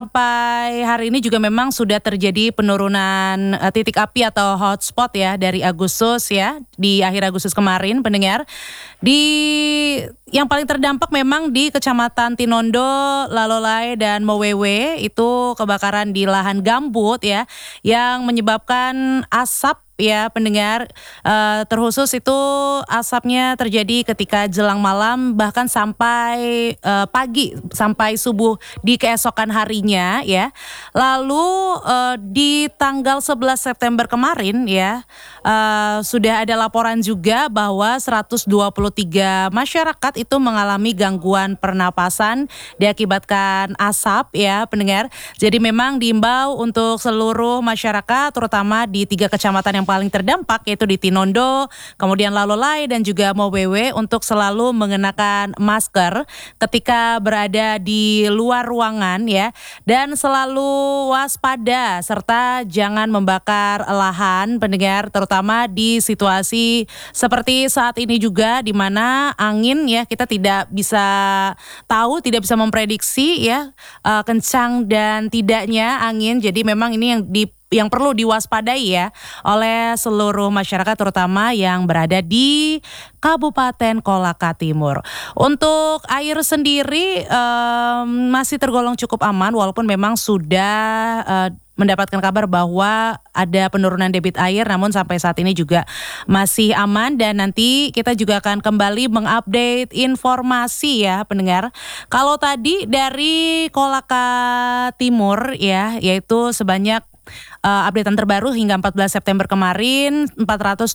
sampai hari ini juga memang sudah terjadi penurunan titik api atau hotspot ya dari Agustus ya, di akhir Agustus kemarin pendengar. Di yang paling terdampak memang di Kecamatan Tinondo, Lalolai dan Mowewe, itu kebakaran di lahan gambut ya yang menyebabkan asap ya pendengar. Terkhusus itu asapnya terjadi ketika jelang malam bahkan sampai pagi, sampai subuh di keesokan harinya ya. Lalu di tanggal 11 September kemarin ya, sudah ada laporan juga bahwa 123 masyarakat itu mengalami gangguan pernapasan diakibatkan asap ya pendengar. Jadi memang diimbau untuk seluruh masyarakat terutama di 3 kecamatan yang paling terdampak yaitu di Tinondo, kemudian Lalolai dan juga Mowewe untuk selalu mengenakan masker ketika berada di luar ruangan ya, dan selalu waspada serta jangan membakar lahan pendengar, terutama di situasi seperti saat ini juga di mana angin ya kita tidak bisa tahu, tidak bisa memprediksi ya kencang dan tidaknya angin. Jadi memang ini yang perlu diwaspadai ya oleh seluruh masyarakat terutama yang berada di Kabupaten Kolaka Timur. Untuk air sendiri masih tergolong cukup aman walaupun memang sudah mendapatkan kabar bahwa ada penurunan debit air, namun sampai saat ini juga masih aman dan nanti kita juga akan kembali mengupdate informasi ya pendengar. Kalau tadi dari Kolaka Timur ya, yaitu sebanyak updatean terbaru hingga 14 September kemarin 423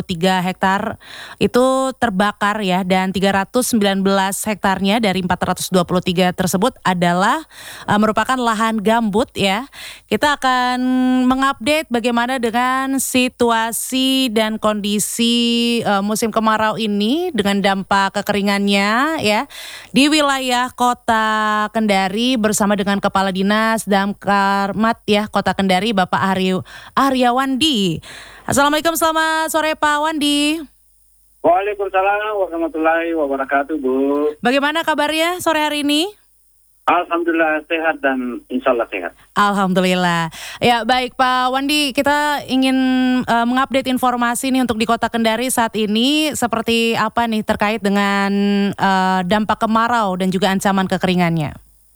hektar itu terbakar ya, dan 319 hektarnya dari 423 tersebut adalah merupakan lahan gambut ya. Kita akan mengupdate bagaimana dengan situasi dan kondisi musim kemarau ini dengan dampak kekeringannya ya di wilayah Kota Kendari bersama dengan Kepala Dinas Damkar Mat ya Kota Kendari, Bapak Arya Wandi. Assalamualaikum, selamat sore Pak Wandi. Waalaikumsalam warahmatullahi wabarakatuh, Bu. Bagaimana kabarnya sore hari ini? Alhamdulillah sehat dan insya Allah sehat. Alhamdulillah. Ya baik Pak Wandi, kita ingin mengupdate informasi nih untuk di Kota Kendari saat ini seperti apa nih terkait dengan dampak kemarau dan juga ancaman kekeringannya.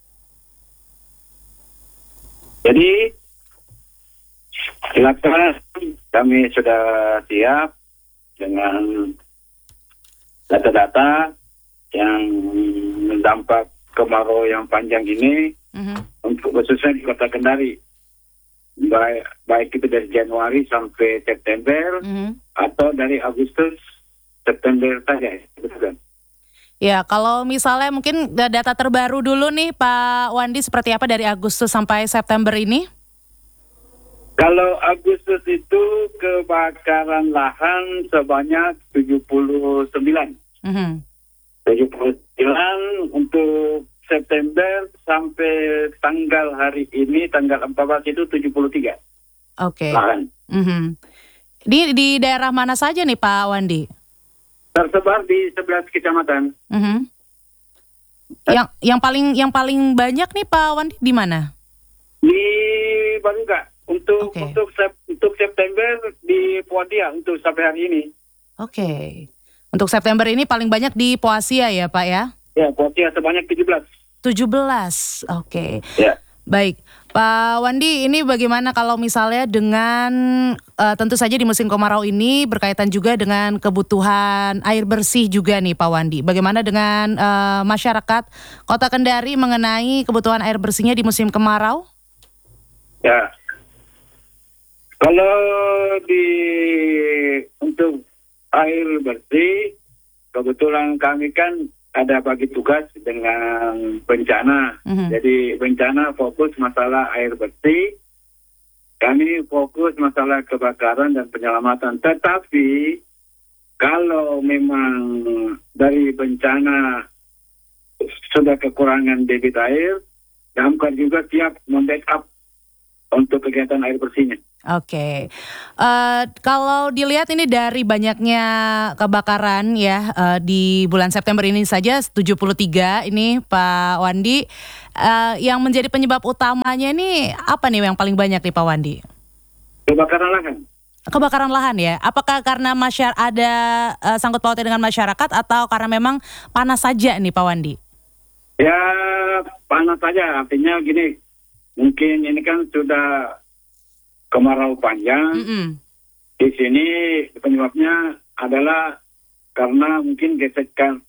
Jadi silakan, kami sudah siap dengan data-data yang dampak kemarau yang panjang ini untuk khususnya di Kota Kendari. Baik itu dari Januari sampai September atau dari Agustus September saja. Betul. Ya, kalau misalnya mungkin data terbaru dulu nih Pak Wandi, seperti apa dari Agustus sampai September ini? Kalau Agustus itu kebakaran lahan sebanyak 79. 79 untuk September sampai tanggal hari ini, tanggal 14 itu 73. Oke. Lahan. Di daerah mana saja nih Pak Wandi? Tersebar di 11 kecamatan. Yang paling banyak nih Pak Wandi di mana? Di Baruga. Untuk September di Poasia untuk sampai hari ini. Oke. Untuk September ini paling banyak di Poasia ya Pak ya? Ya, Poasia sebanyak 17. 17, oke. Ya. Baik, Pak Wandi, ini bagaimana kalau misalnya dengan tentu saja di musim kemarau ini berkaitan juga dengan kebutuhan air bersih juga nih Pak Wandi. Bagaimana dengan masyarakat Kota Kendari mengenai kebutuhan air bersihnya di musim kemarau? Ya. Kalau untuk air bersih, kebetulan kami kan ada bagi tugas dengan bencana. Jadi bencana fokus masalah air bersih, kami fokus masalah kebakaran dan penyelamatan. Tetapi kalau memang dari bencana sudah kekurangan debit air, Damkar juga siap membackup untuk kegiatan air bersihnya. Oke. Kalau dilihat ini dari banyaknya kebakaran ya di bulan September ini saja 73 ini Pak Wandi, yang menjadi penyebab utamanya ini apa nih yang paling banyak nih Pak Wandi? Kebakaran lahan. Kebakaran lahan ya. Apakah karena ada sangkut pautnya dengan masyarakat atau karena memang panas saja nih Pak Wandi? Ya panas saja, artinya gini, mungkin ini kan sudah kemarau panjang. Di sini penyebabnya adalah karena mungkin gesekan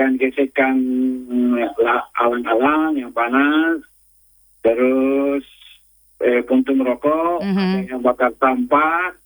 alang-alang yang panas, terus puntung rokok, ada yang bakar sampah,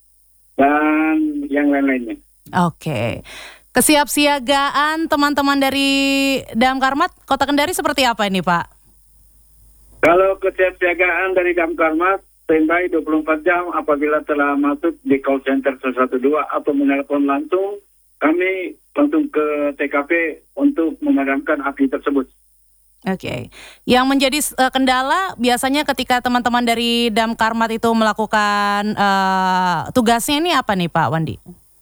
dan yang lain-lainnya. Oke. Kesiapsiagaan teman-teman dari Damkarmat Kota Kendari seperti apa ini Pak? Kalau kesiapsiagaan dari Damkarmat, standby 24 jam apabila telah masuk di call center 112 atau menelpon langsung, kami langsung ke TKP untuk memadamkan api tersebut. Oke. Yang menjadi kendala biasanya ketika teman-teman dari Damkarmat itu melakukan tugasnya ini apa nih Pak Wandi?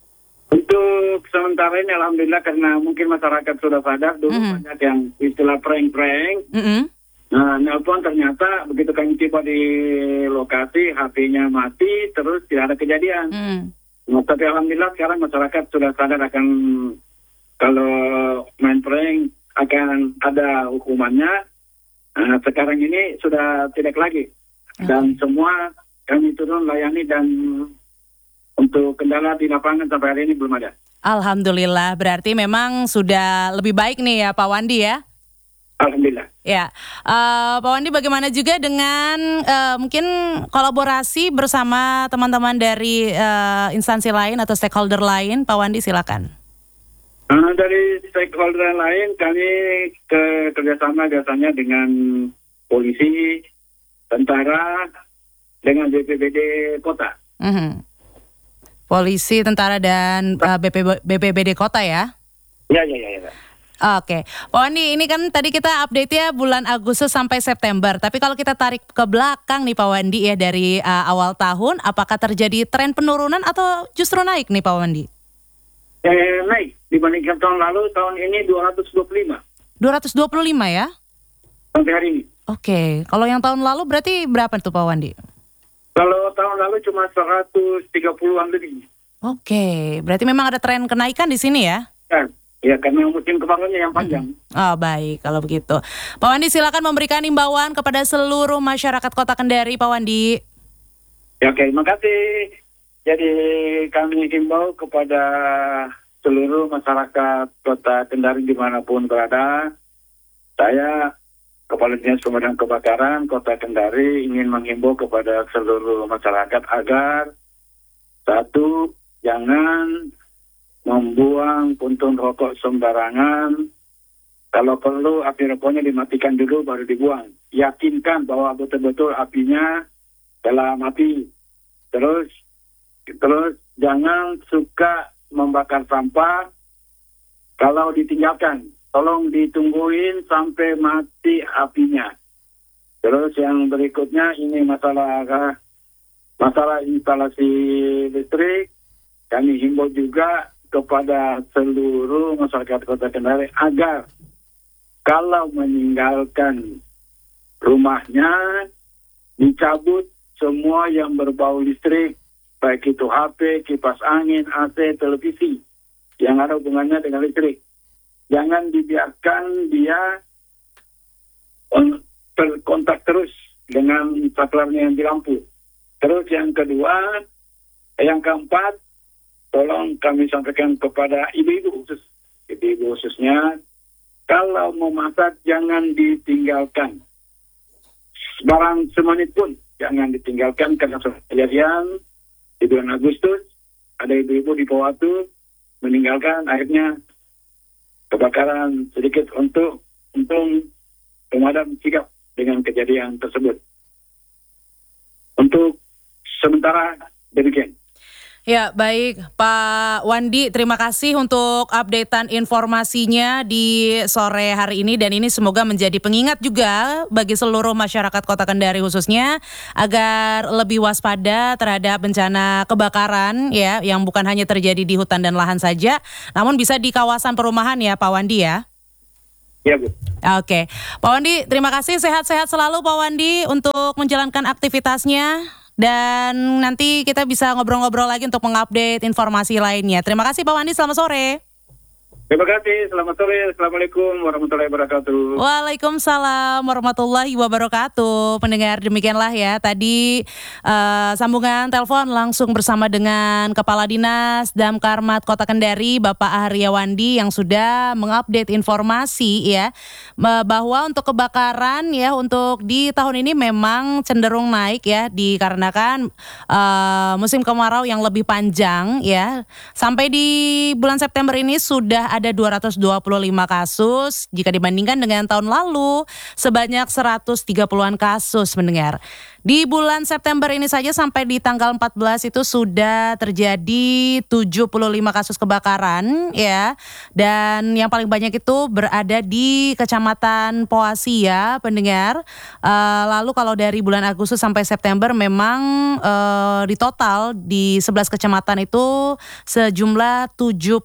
Untuk sementara ini alhamdulillah karena mungkin masyarakat sudah sadar dulu banyak yang istilah prank-prank. Nah, nelpon ternyata begitu kami tiba di lokasi, HP-nya mati, terus tidak ada kejadian. Nah, tapi alhamdulillah sekarang masyarakat sudah sadar akan kalau main prank akan ada hukumannya. Nah, sekarang ini sudah tidak lagi. Dan semua kami turun layani dan untuk kendala di lapangan sampai hari ini belum ada. Alhamdulillah, berarti memang sudah lebih baik nih ya Pak Wandi ya? Alhamdulillah. Ya, Pak Wandi bagaimana juga dengan mungkin kolaborasi bersama teman-teman dari instansi lain atau stakeholder lain, Pak Wandi silakan. Dari stakeholder lain kami kerjasama biasanya dengan polisi, tentara, dengan BPBD kota. Polisi, tentara dan BPBD kota ya? Ya. Oke, Pak Wandi, ini kan tadi kita update ya bulan Agustus sampai September. Tapi kalau kita tarik ke belakang nih Pak Wandi ya dari awal tahun, apakah terjadi tren penurunan atau justru naik nih Pak Wandi? Naik dibandingkan tahun lalu, tahun ini 225. 225 ya? Sampai hari ini. Oke, kalau yang tahun lalu berarti berapa tuh Pak Wandi? Kalau tahun lalu cuma 130-an lebih. Oke, berarti memang ada tren kenaikan di sini ya? Ya, karena musim kemarauannya yang panjang. Oh, baik kalau begitu. Pak Wandi silakan memberikan imbauan kepada seluruh masyarakat Kota Kendari, Pak Wandi. Ya, oke, terima kasih. Jadi kami himbau kepada seluruh masyarakat Kota Kendari dimanapun berada. Saya, Kepala Dinas Pemadam Kebakaran Kota Kendari, ingin menghimbau kepada seluruh masyarakat agar satu, jangan membuang puntung rokok sembarangan. Kalau perlu api rokoknya dimatikan dulu baru dibuang. Yakinkan bahwa betul-betul apinya telah mati. Terus jangan suka membakar sampah. Kalau ditinggalkan, tolong ditungguin sampai mati apinya. Terus yang berikutnya ini masalah instalasi listrik. Kami himbau juga kepada seluruh masyarakat Kota Kendari agar kalau meninggalkan rumahnya dicabut semua yang berbau listrik, baik itu HP, kipas angin, AC, televisi yang ada hubungannya dengan listrik. Jangan dibiarkan dia berkontak terus dengan saklarnya yang di lampu. Terus yang kedua, yang keempat, tolong kami sampaikan kepada ibu-ibu khususnya, kalau memasak jangan ditinggalkan. Barang semenit pun jangan ditinggalkan karena kejadian di bulan Agustus ada ibu-ibu di Powatu meninggalkan, akhirnya kebakaran sedikit untung pemadam sigap dengan kejadian tersebut. Untuk sementara demikian. Ya, baik Pak Wandi, terima kasih untuk updatean informasinya di sore hari ini dan ini semoga menjadi pengingat juga bagi seluruh masyarakat Kota Kendari khususnya agar lebih waspada terhadap bencana kebakaran ya yang bukan hanya terjadi di hutan dan lahan saja, namun bisa di kawasan perumahan ya Pak Wandi ya. Ya, Bu. Oke, Pak Wandi, terima kasih, sehat-sehat selalu Pak Wandi untuk menjalankan aktivitasnya. Dan nanti kita bisa ngobrol-ngobrol lagi untuk mengupdate informasi lainnya. Terima kasih Pak Wandi, selamat sore. Terima kasih, selamat sore. Assalamualaikum warahmatullahi wabarakatuh. Waalaikumsalam warahmatullahi wabarakatuh. Pendengar, demikianlah ya tadi sambungan telepon langsung bersama dengan Kepala Dinas Damkarmat Kota Kendari Bapak Ahria Wandi yang sudah mengupdate informasi ya bahwa untuk kebakaran ya untuk di tahun ini memang cenderung naik ya dikarenakan musim kemarau yang lebih panjang ya. Sampai di bulan September ini sudah ada 225 kasus jika dibandingkan dengan tahun lalu sebanyak 130-an kasus mendengar. Di bulan September ini saja sampai di tanggal 14 itu sudah terjadi 75 kasus kebakaran ya. Dan yang paling banyak itu berada di Kecamatan Poasi ya pendengar. Lalu kalau dari bulan Agustus sampai September memang di total di 11 kecamatan itu sejumlah 79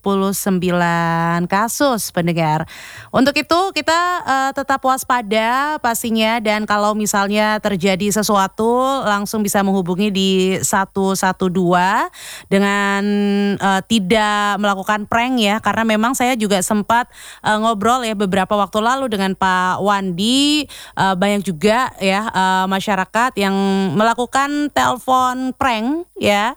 kasus pendengar. Untuk itu kita tetap waspada pastinya dan kalau misalnya terjadi sesuatu langsung bisa menghubungi di 112 dengan tidak melakukan prank ya karena memang saya juga sempat ngobrol ya beberapa waktu lalu dengan Pak Wandi banyak juga ya masyarakat yang melakukan telepon prank ya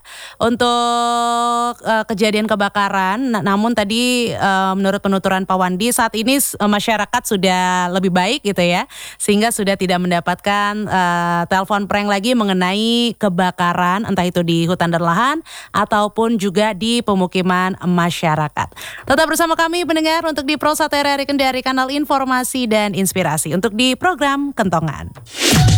untuk kejadian kebakaran. Namun tadi menurut penuturan Pak Wandi saat ini masyarakat sudah lebih baik gitu ya sehingga sudah tidak mendapatkan telepon prank lagi mengenai kebakaran entah itu di hutan dan lahan ataupun juga di pemukiman masyarakat. Tetap bersama kami pendengar untuk di Pro 1 RRI Kendari kanal informasi dan inspirasi untuk di program Kentongan.